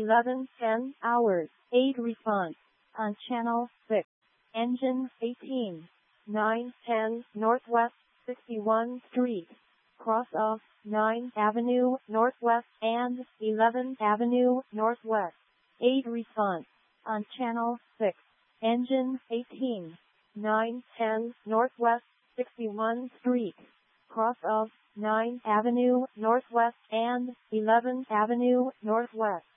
11:10 hours. 8 response. On channel 6. Engine 18. 910 Northwest 61st Street. Cross off 9th Avenue Northwest and 11th Avenue Northwest. 8 response. On channel 6. Engine 18. 910 Northwest 61st Street. Cross off 9th Avenue Northwest and 11th Avenue Northwest.